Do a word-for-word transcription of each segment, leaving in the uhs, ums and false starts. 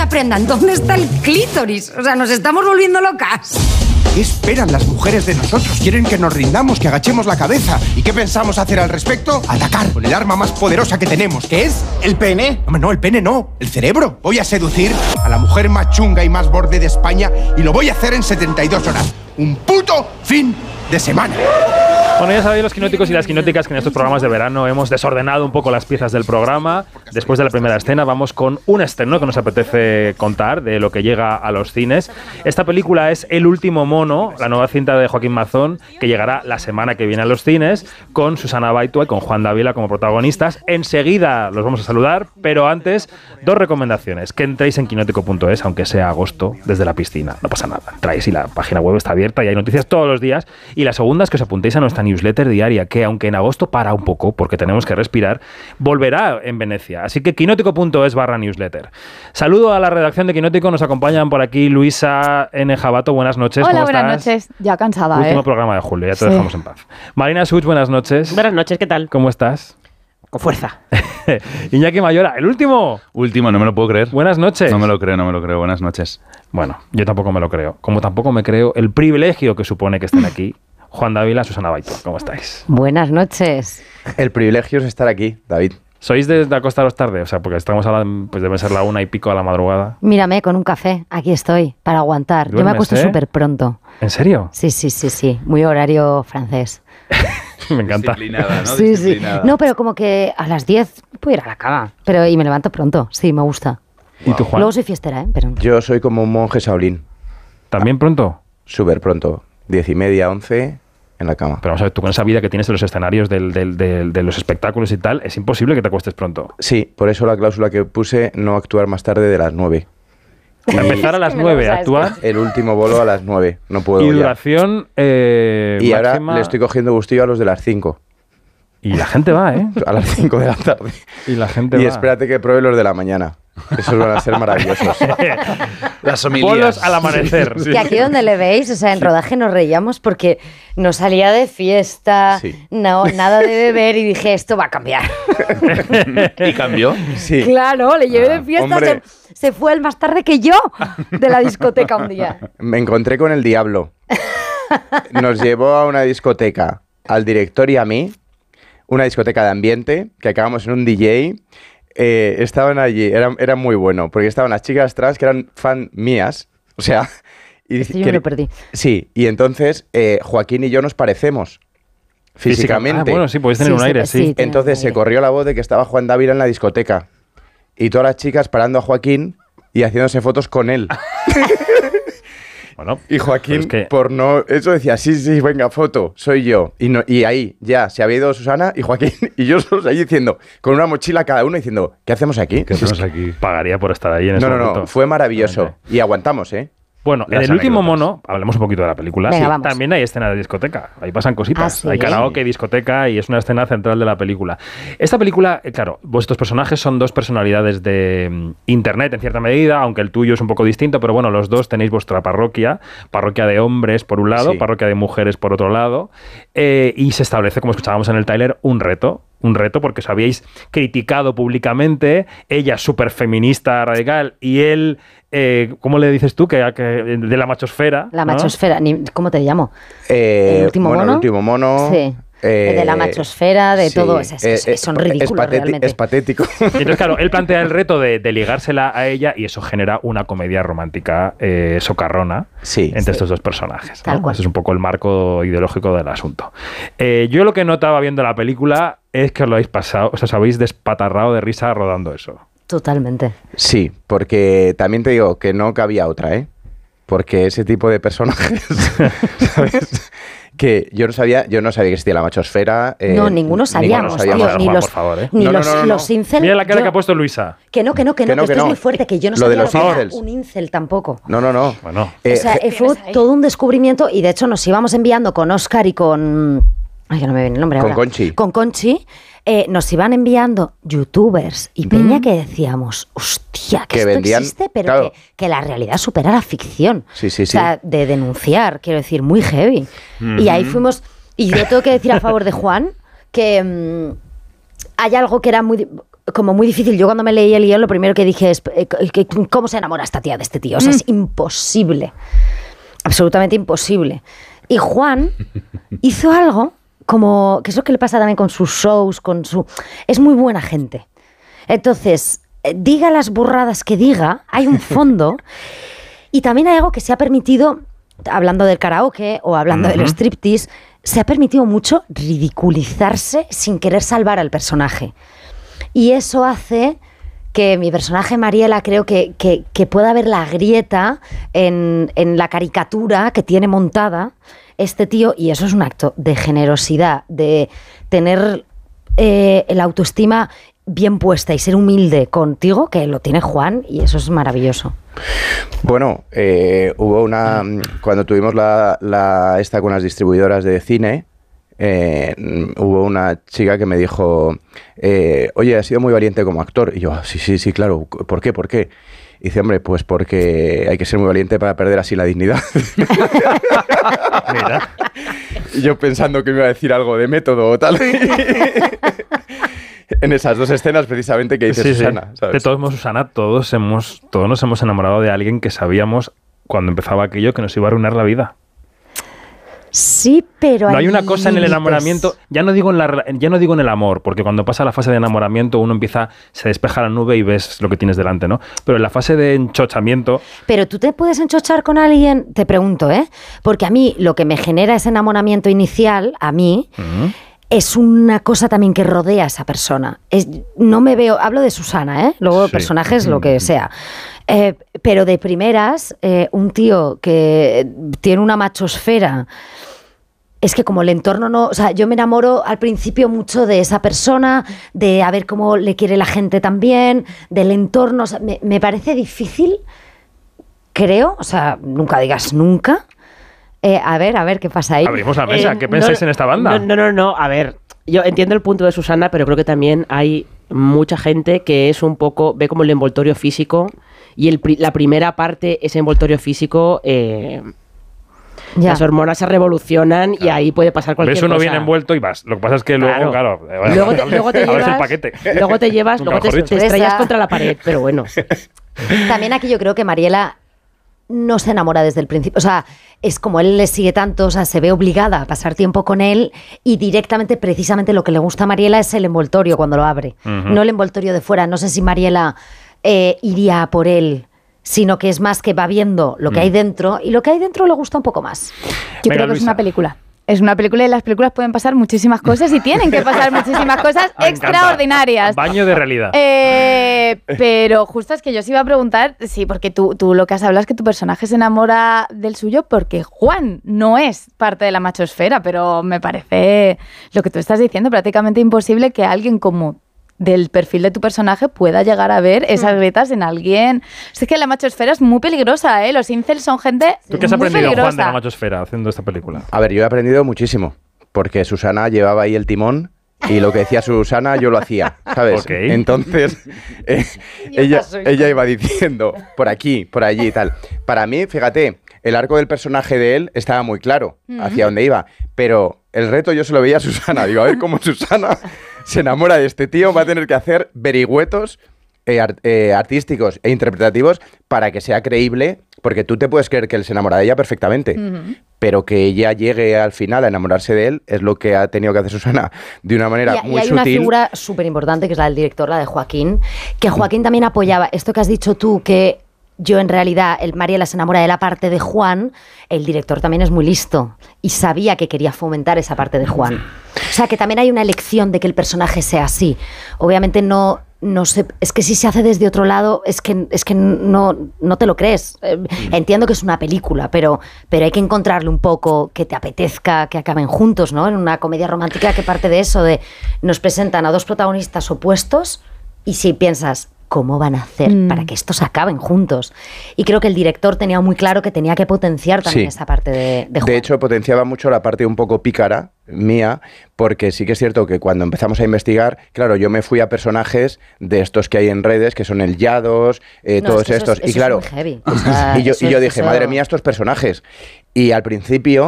la prenda? ¿Dónde está el clítoris? O sea, nos estamos volviendo locas. ¿Qué esperan las mujeres de nosotros? ¿Quieren que nos rindamos, que agachemos la cabeza? ¿Y qué pensamos hacer al respecto? Atacar con el arma más poderosa que tenemos, que es el pene. No, no, el pene no, el cerebro. Voy a seducir a la mujer más chunga y más borde de España y lo voy a hacer en setenta y dos horas. Un puto fin de semana. Bueno, ya sabéis los quinóticos y las quinóticas que en estos programas de verano hemos desordenado un poco las piezas del programa. Después de la primera escena vamos con un estreno que nos apetece contar de lo que llega a los cines. Esta película es El último mono, la nueva cinta de Joaquín Mazón, que llegará la semana que viene a los cines, con Susana Baitua y con Juan Dávila como protagonistas. Enseguida los vamos a saludar, pero antes, dos recomendaciones. Que entréis en quinótico punto es, aunque sea agosto, desde la piscina. No pasa nada. Entráis y la página web está abierta y hay noticias todos los días. Y la segunda es que os apuntéis a nuestra newsletter diaria, que aunque en agosto para un poco, porque tenemos que respirar, volverá en Venecia. Así que quinótico punto es barra newsletter. Saludo a la redacción de Quinótico, nos acompañan por aquí Luisa N. Jabato, buenas noches. Hola, ¿cómo buenas estás? noches. Ya cansada, Último ¿eh? programa de julio, ya te Sí. dejamos en paz. Marina Such, buenas noches. Buenas noches, ¿qué tal? ¿Cómo estás? Con fuerza. Iñaki Mayora, el último. Último, no me lo puedo creer. Buenas noches. No me lo creo, no me lo creo. Buenas noches. Bueno, yo tampoco me lo creo. Como tampoco me creo el privilegio que supone que estén aquí Juan Dávila, Susana Baitua. ¿Cómo estáis? Buenas noches. El privilegio es estar aquí, David. ¿Sois de, de acostaros tarde? O sea, porque estamos ahora, pues debe ser la una y pico a la madrugada. Mírame, con un café. Aquí estoy, para aguantar. Yo me ¿Duermes, acuesto eh? súper pronto. ¿En serio? Sí, sí, sí, sí. Muy horario francés. Me encanta. Disciplinada, ¿no? Sí, sí. Disciplinada. No, pero como que a las diez puedo ir a la cama. Pero y me levanto pronto. Sí, me gusta. ¿Y tú, Juan? Luego soy fiestera, ¿eh? Pero... Yo soy como un monje Shaolin. ¿También pronto? Súper pronto. Diez y media, once, en la cama. Pero vamos a ver, tú con esa vida que tienes de los escenarios, del, del, del, de los espectáculos y tal, es imposible que te acuestes pronto. Sí, por eso la cláusula que puse, no actuar más tarde de las nueve. A empezar a las que me lo nueve, sabes. actuar. El último bolo a las nueve. No puedo Y ya. duración eh, Y máxima. ahora le estoy cogiendo gustillo a los de las cinco. Y la gente va, ¿eh? A las cinco de la tarde. Y la gente Y va. espérate que pruebe los de la mañana. Esos van a ser maravillosos. Las homilías. Bolos al amanecer. Que aquí donde le veis, o sea, en rodaje nos reíamos porque no salía de fiesta, Sí. no, nada de beber y dije, esto va a cambiar. ¿Y cambió? Sí. Claro, le llevé de fiesta, hombre. se, se fue el más tarde que yo de la discoteca un día. Me encontré con el diablo. Nos llevó a una discoteca, al director y a mí, una discoteca de ambiente, que acabamos en un D J. Eh, estaban allí, era, era muy bueno, porque estaban las chicas trans que eran fan mías, o sea... Y, Este yo que- me lo perdí. Sí, y entonces eh, Joaquín y yo nos parecemos físicamente. Ah, bueno, sí, podéis tener Sí, un sí, aire, sí. sí. tiene Entonces un se aire. corrió la voz de que estaba Juan Dávila en la discoteca. Y todas las chicas parando a Joaquín y haciéndose fotos con él. Bueno, Y Joaquín, pero es que- por no... Eso decía, sí, sí, venga, foto, soy yo. Y, no, y ahí ya se había ido Susana y Joaquín y yo solos allí diciendo, con una mochila cada uno, diciendo, ¿qué hacemos aquí? ¿Qué hacemos aquí? pagaría por estar ahí en ese No, no, no, momento. fue maravilloso. Realmente. Y aguantamos, ¿eh? Bueno, en Las el último anécdotas. mono, hablemos un poquito de la película. Venga, Sí, vamos. también hay escena de discoteca. Ahí pasan cositas. Ah, ¿sí? Hay karaoke, discoteca y es una escena central de la película. Esta película, eh, claro, vuestros personajes son dos personalidades de mm, internet en cierta medida, aunque el tuyo es un poco distinto, pero bueno, los dos tenéis vuestra parroquia, parroquia de hombres por un lado, Sí. parroquia de mujeres por otro lado, eh, y se establece, como escuchábamos en el tráiler, un reto. Un reto porque os habíais criticado públicamente, ella súper feminista radical y él, eh, ¿cómo le dices tú? Que, que de la machosfera. La ¿no? machosfera, ni- ¿cómo te llamo? Eh, ¿El último bueno, mono? el último mono. Sí. eh, de la machosfera, de sí, todo. Es, es- es- eh, son es ridículos patéti- realmente. Es patético. Y entonces, claro, él plantea el reto de, de ligársela a ella y eso genera una comedia romántica eh, socarrona Sí. entre Sí. estos dos personajes. ¿no? Tal cual. Ese es un poco el marco ideológico del asunto. Eh, yo lo que notaba viendo la película es que os lo habéis pasado, o sea, os habéis despatarrado de risa rodando eso. Totalmente. Sí, porque también te digo que no cabía otra, ¿eh? Porque ese tipo de personajes, ¿sabes? Que yo no sabía, yo no sabía que existía la machosfera. eh, no, ninguno sabíamos, ninguno sabíamos. tío, ni Juan, los, por favor, ¿eh? ni No, no, los, no, no, los no. incel. Mira la cara yo- que ha puesto Luisa. Que no, que no, que no, Que que, no, esto que es no. muy fuerte, que yo no Lo de sabía lo los que era incels. un incel tampoco. No, no, no. Bueno. Eh, O sea, je- eh, fue todo un descubrimiento y de hecho nos íbamos enviando con Óscar y con... Ay, que no me viene el nombre Con ahora. Conchi. Con Conchi. eh, nos iban enviando youtubers y peña que decíamos, hostia, que, Que esto vendían- existe, pero claro. que, que la realidad supera la ficción. Sí, sí, O sea, de denunciar, quiero decir, muy heavy. Y ahí fuimos... Y yo tengo que decir a favor de Juan que mm, hay algo que era muy... como muy difícil. Yo cuando me leí el guión, lo primero que dije es, ¿cómo se enamora esta tía de este tío? O sea, mm. es imposible. Absolutamente imposible. Y Juan hizo algo como, que es lo que le pasa también con sus shows, con su... Es muy buena gente. Entonces, diga las burradas que diga, hay un fondo. Y también hay algo que se ha permitido, hablando del karaoke o hablando uh-huh. del striptease, se ha permitido mucho ridiculizarse sin querer salvar al personaje. Y eso hace que mi personaje Mariela creo que, que, que pueda ver la grieta en, en la caricatura que tiene montada este tío, y eso es un acto de generosidad, de tener eh, la autoestima bien puesta y ser humilde contigo, que lo tiene Juan, y eso es maravilloso. Bueno, eh, hubo una... Cuando tuvimos la, la esta con las distribuidoras de cine, eh, hubo una chica que me dijo, eh, oye, has sido muy valiente como actor. Y yo, sí, sí, sí, claro. ¿Por qué? ¿Por qué? Y dice, hombre, pues porque hay que ser muy valiente para perder así la dignidad. Mira. Y yo pensando que me iba a decir algo de método o tal. En esas dos escenas precisamente que dice sí, Susana, sí. ¿sabes? De todos modos, Susana, todos, hemos, todos nos hemos enamorado de alguien que sabíamos cuando empezaba aquello que nos iba a arruinar la vida. Sí, pero no hay hay una cosa límites. En el enamoramiento, ya no digo en la, ya no digo en el amor, porque cuando pasa la fase de enamoramiento uno empieza, se despeja la nube y ves lo que tienes delante, ¿no? Pero en la fase de enchochamiento... Pero tú te puedes enchochar con alguien, te pregunto, ¿eh? Porque a mí lo que me genera ese enamoramiento inicial, a mí... Uh-huh. Es una cosa también que rodea a esa persona. Es, no me veo, hablo de Susana, ¿eh? Luego sí. Personajes, lo que sea. Eh, pero de primeras, eh, un tío que tiene una machosfera, es que como el entorno no... O sea, yo me enamoro al principio mucho de esa persona, de a ver cómo le quiere la gente también, del entorno. O sea, me, me parece difícil, creo, o sea, nunca digas nunca... Eh, a ver, a ver, ¿qué pasa ahí? Abrimos la mesa. Eh, ¿Qué pensáis no, en esta banda? No, no, no, no. A ver, yo entiendo el punto de Susana, pero creo que también hay mucha gente que es un poco... Ve como el envoltorio físico y el, la primera parte, ese envoltorio físico... Eh, ya. Las hormonas se revolucionan claro. Y ahí puede pasar cualquier cosa. Ves uno bien envuelto y vas. Lo que pasa es que luego, claro... claro luego, te, luego, te llevas, el paquete. luego te llevas... Luego te, te estrellas contra la pared, pero bueno. También aquí yo creo que Mariela... no se enamora desde el principio, o sea, es como él le sigue tanto, o sea, se ve obligada a pasar tiempo con él y directamente, precisamente lo que le gusta a Mariela es el envoltorio cuando lo abre, uh-huh. no el envoltorio de fuera. No sé si Mariela eh, iría por él, sino que es más que va viendo lo que uh-huh. hay dentro, y lo que hay dentro le gusta un poco más. Yo Venga, creo que Luisa. Es una película. Es una película y en las películas pueden pasar muchísimas cosas y tienen que pasar muchísimas cosas extraordinarias. Baño de realidad. Eh, pero justo es que yo os iba a preguntar, sí, porque tú, tú lo que has hablado es que tu personaje se enamora del suyo porque Juan no es parte de la machosfera, pero me parece lo que tú estás diciendo prácticamente imposible que alguien como del perfil de tu personaje pueda llegar a ver esas grietas en alguien. Es que la machosfera es muy peligrosa, ¿eh? Los incels son gente ¿Tú qué has muy aprendido, peligrosa. Juan, de la machosfera haciendo esta película? A ver, yo he aprendido muchísimo, porque Susana llevaba ahí el timón y lo que decía Susana yo lo hacía, ¿sabes? Okay. Entonces, eh, ella, ella iba diciendo por aquí, por allí y tal. Para mí, fíjate, el arco del personaje de él estaba muy claro mm-hmm. hacia dónde iba, pero el reto yo se lo veía a Susana. Digo, a ver cómo Susana se enamora de este tío, va a tener que hacer vericuetos eh, art, eh, artísticos e interpretativos para que sea creíble, porque tú te puedes creer que él se enamora de ella perfectamente, uh-huh. pero que ella llegue al final a enamorarse de él es lo que ha tenido que hacer Susana de una manera y, muy y hay sutil. Una figura súper importante que es la del director, la de Joaquín, que Joaquín también apoyaba esto que has dicho tú, que yo en realidad, el Mariela se enamora de la parte de Juan, el director también es muy listo y sabía que quería fomentar esa parte de Juan. O sea, que también hay una elección de que el personaje sea así. Obviamente no, no sé, es que si se hace desde otro lado, es que, es que no, no te lo crees. Eh, entiendo que es una película, pero, pero hay que encontrarle un poco que te apetezca que acaben juntos, ¿no? En una comedia romántica que parte de eso, de nos presentan a dos protagonistas opuestos y si piensas... ¿Cómo van a hacer mm. para que estos acaben juntos? Y creo que el director tenía muy claro que tenía que potenciar también sí. esa parte de, de Juan. De hecho, potenciaba mucho la parte un poco pícara mía, porque sí que es cierto que cuando empezamos a investigar, claro, yo me fui a personajes de estos que hay en redes, que son el Yados, eh, no, todos es que estos. Eso es, y claro, eso es muy heavy. O sea, y yo, y yo dije, eso... madre mía, estos personajes. Y al principio...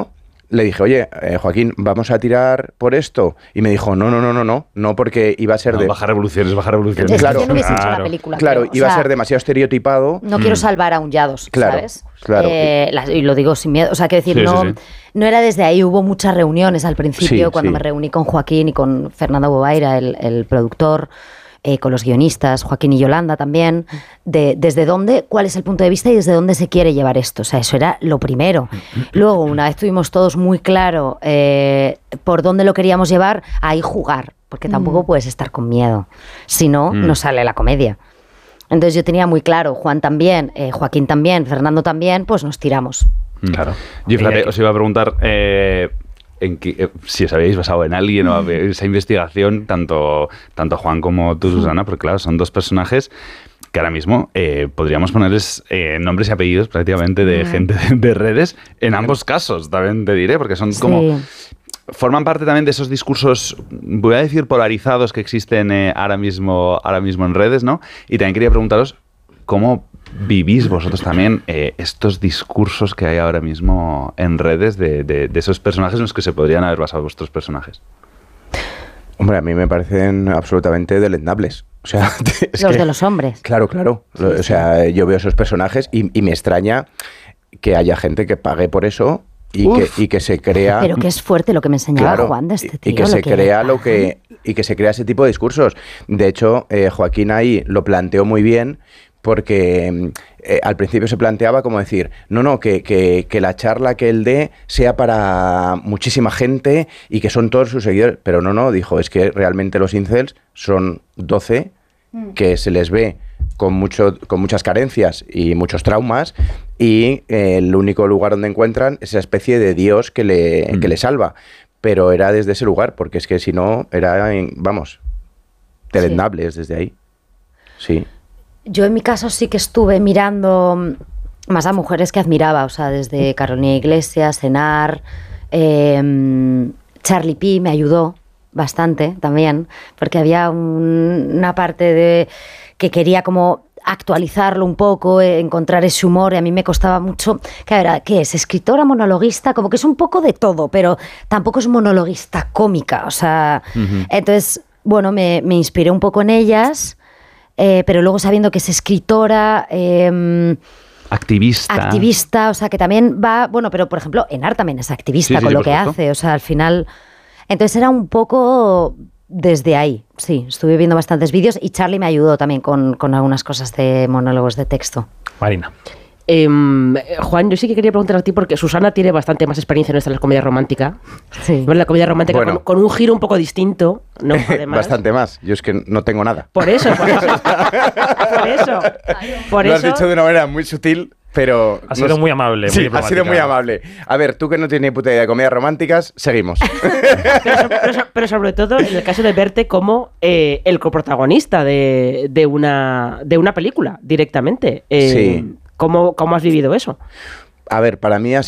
le dije, oye, eh, Joaquín, ¿vamos a tirar por esto? Y me dijo, no, no, no, no, no, no, porque iba a ser No, de... bajar revoluciones, bajar revoluciones. Es que Claro, yo no hubiese hecho la claro. película. Claro, creo. O iba a sea, ser demasiado estereotipado. no quiero salvar a un Yados, Claro, ¿sabes? claro. Eh, la- y lo digo sin miedo. O sea, que decir, Sí, no, sí, sí. no era desde ahí. Hubo muchas reuniones al principio Sí, cuando sí. me reuní con Joaquín y con Fernando Bobaira, el, el productor, eh, con los guionistas, Joaquín y Yolanda también, de desde dónde, cuál es el punto de vista y desde dónde se quiere llevar esto. O sea, eso era lo primero. Luego, una vez tuvimos todos muy claro eh, por dónde lo queríamos llevar, ahí jugar, porque tampoco puedes estar con miedo. Si no, Mm. no sale la comedia. Entonces yo tenía muy claro, Juan también, eh, Joaquín también, Fernando también, pues nos tiramos. Claro. Yo, fíjate, Mira que- os iba a preguntar eh, en qué- eh, si os habéis basado en alguien o habéis- esa investigación, tanto, tanto Juan como tú, Susana, porque claro, son dos personajes que ahora mismo eh, podríamos ponerles eh, nombres y apellidos prácticamente de gente de, de redes, en ambos casos, también te diré, porque son como... Sí. Forman parte también de esos discursos, voy a decir, polarizados que existen eh, ahora mismo, ahora mismo en redes, ¿no? Y también quería preguntaros cómo vivís vosotros también eh, estos discursos que hay ahora mismo en redes de, de- de esos personajes en los que se podrían haber basado vuestros personajes. Hombre, a mí me parecen absolutamente deleznables. O sea, es Los que- de los hombres. Claro, claro. Lo- o sea, yo veo esos personajes y, y me extraña que haya gente que pague por eso y, que, Uf. y que se crea... Pero que es fuerte lo que me enseñaba Claro, Juan de este y- tío. y que lo se crea le lo que y que se crea ese tipo de discursos. De hecho, eh, Joaquín ahí lo planteó muy bien porque eh, al principio se planteaba como decir, no, no, que, que, que la charla que él dé sea para muchísima gente y que son todos sus seguidores. Pero no, no, dijo, es que realmente los incels son doce que se les ve con, mucho, con muchas carencias y muchos traumas y eh, el único lugar donde encuentran es esa especie de Dios que le, Mm. que le salva. Pero era desde ese lugar, porque es que si no, era, en- vamos, deleznable es desde ahí. Sí. Yo en mi caso sí que estuve mirando mm, más a mujeres que admiraba, o sea, desde Carolina Iglesias, Enar, eh, Charlie P me ayudó bastante también, porque había un- una parte de que quería como actualizarlo un poco, eh, encontrar ese humor, y a mí me costaba mucho. Que a ver, ¿qué es? Escritora, monologuista, como que es un poco de todo, pero tampoco es monologuista cómica, o sea, entonces, bueno, me, me inspiré un poco en ellas. Eh, pero luego sabiendo que es escritora, eh, Activista. activista, o sea, que también va, bueno, pero por ejemplo, Enar también es activista Sí, sí, con sí, lo por que supuesto. hace, o sea, al final, entonces era un poco desde ahí, sí, estuve viendo bastantes vídeos y Charlie me ayudó también con, con algunas cosas de monólogos de texto. Marina. Em, Juan, yo sí que quería preguntar a ti porque Susana tiene bastante más experiencia en esta la comedia romántica. Sí. Bueno, la comedia romántica Bueno. con, con un giro un poco distinto, ¿no? Además. Bastante más. Yo es que no tengo nada. Por eso, por eso. por eso. Por Lo eso. has dicho de una manera muy sutil, pero... Ha sido no sé- muy amable, muy Sí, ha diplomática. sido muy amable. A ver, tú que no tienes ni puta idea de comedias románticas, seguimos. Pero, so- pero so- pero sobre todo en el caso de verte como eh, el coprotagonista de, de, una, de una película directamente. Eh, Sí. ¿cómo, ¿Cómo has vivido eso? A ver, para mí ha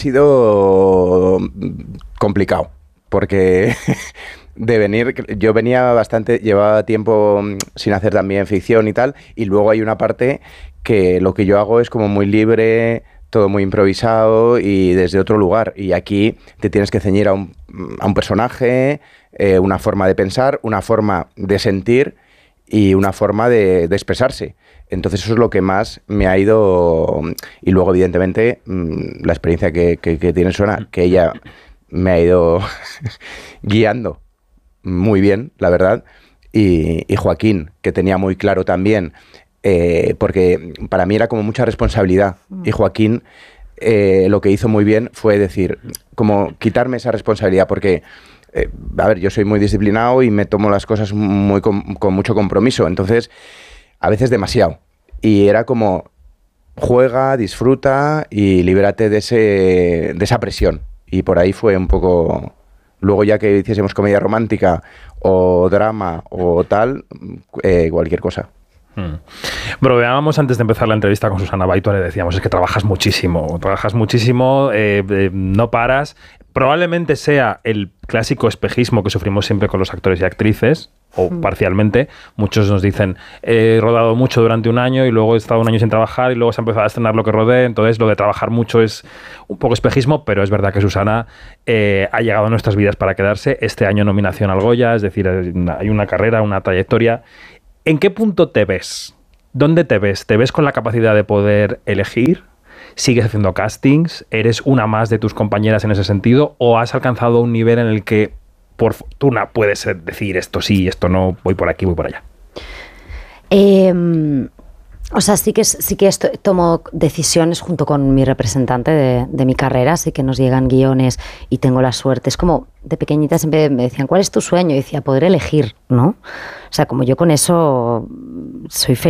sido complicado, porque de venir, yo venía bastante, llevaba tiempo mm, sin hacer también ficción y tal, y luego hay una parte que lo que yo hago es como muy libre, todo muy improvisado y desde otro lugar, y aquí te tienes que ceñir a un, a un personaje, eh, una forma de pensar, una forma de sentir y una forma de, de expresarse. Entonces eso es lo que más me ha ido... Y luego, evidentemente, mm, la experiencia que, que, que tiene Susana, que ella me ha ido guiando muy bien, la verdad. Y, y Joaquín, que tenía muy claro también, eh, porque para mí era como mucha responsabilidad. Y Joaquín eh, lo que hizo muy bien fue decir, como quitarme esa responsabilidad, porque... Eh, a ver, yo soy muy disciplinado y me tomo las cosas muy con, con mucho compromiso, entonces a veces demasiado. Y era como, juega, disfruta y libérate de, ese, de esa presión. Y por ahí fue un poco... Luego ya que hiciésemos comedia romántica o drama o tal, eh, cualquier cosa. Mm. Bromeábamos antes de empezar la entrevista con Susana Baito, le decíamos, es que trabajas muchísimo, trabajas muchísimo, eh, eh, no paras. Probablemente sea el clásico espejismo que sufrimos siempre con los actores y actrices, o mm. parcialmente. Muchos nos dicen, he rodado mucho durante un año y luego he estado un año sin trabajar y luego se ha empezado a estrenar lo que rodé. Entonces, lo de trabajar mucho es un poco espejismo, pero es verdad que Susana eh, ha llegado a nuestras vidas para quedarse. Este año nominación al Goya, es decir, hay una carrera, una trayectoria. ¿En qué punto te ves? ¿Dónde te ves? ¿Te ves con la capacidad de poder elegir? ¿Sigues haciendo castings? ¿Eres una más de tus compañeras en ese sentido? ¿O has alcanzado un nivel en el que por fortuna puedes decir esto sí, esto no, voy por aquí, voy por allá? Eh, o sea, sí que, sí que esto, tomo decisiones junto con mi representante de, de mi carrera, sí que nos llegan guiones y tengo la suerte. Es como de pequeñita siempre me decían, ¿cuál es tu sueño? Y decía, poder elegir, ¿no? O sea, como yo con eso soy feliz.